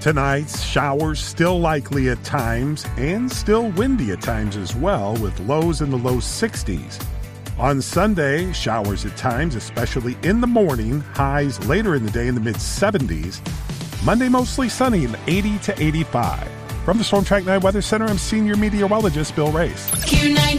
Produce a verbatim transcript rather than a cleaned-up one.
Tonight, showers still likely at times and still windy at times as well, with lows in the low sixties. On Sunday, showers at times, especially in the morning, highs later in the day in the mid-seventies. Monday, mostly sunny in eighty to eighty-five. From the Storm Track nine Weather Center, I'm Senior Meteorologist Bill Race.